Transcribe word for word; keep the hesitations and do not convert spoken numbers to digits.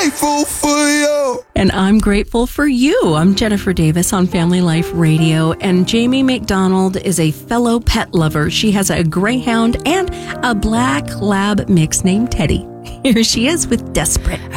grateful for you. And I'm grateful for you. I'm Jennifer Davis on Family Life Radio, and Jamie McDonald is a fellow pet lover. She has a greyhound and a black lab mix named Teddy. Here she is with Desperate.